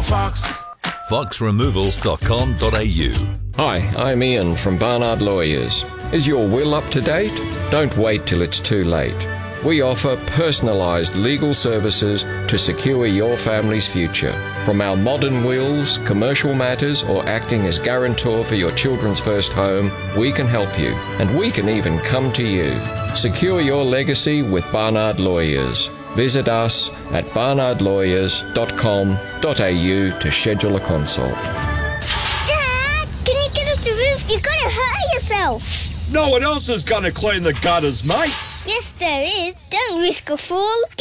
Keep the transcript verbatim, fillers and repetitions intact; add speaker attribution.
Speaker 1: Fox.
Speaker 2: fox removals dot com dot a u.
Speaker 3: Hi, I'm Ian from Barnard Lawyers. Is your will up to date? Don't wait till it's too late. We offer personalised legal services to secure your family's future. From our modern wills, commercial matters, or acting as guarantor for your children's first home, we can help you, and we can even come to you. Secure your legacy with Barnard Lawyers. Visit us at barnard lawyers dot com dot a u to schedule a consult.
Speaker 4: Dad, can you get off the roof? You're going to hurt yourself.
Speaker 5: No one else is going to clean the gutters, mate.
Speaker 4: Yes, there is. Don't risk a fall.